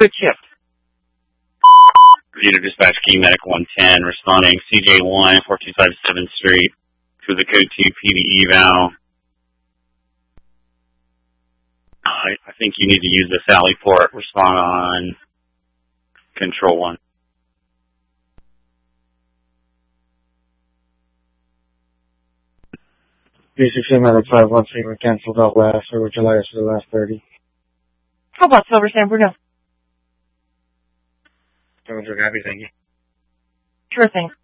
Good shift. Unit Dispatch Key Medic 110 responding CJ1 4257 7th Street to the code 2 PD eval. I think you need to use the Sally port. Respond on Control 1. B16 Medic 513 were canceled out last, or would you like us for the last 30? How about Silver San Bruno? Someone's happy, thank you. Sure thing.